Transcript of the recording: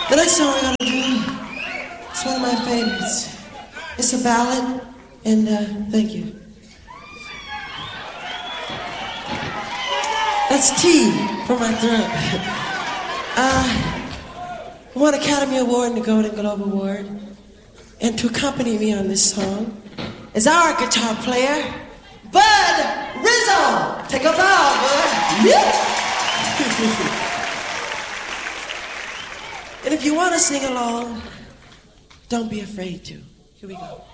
The next song we're gonna do, it's one of my favorites. It's a ballad, and thank you. That's tea for my throat. Won Academy Award and the Golden Globe Award. And to accompany me on this song is our guitar player, Bud Rizzo. Take a bow, Bud. Yeah. And if you want to sing along, don't be afraid to. Here we go.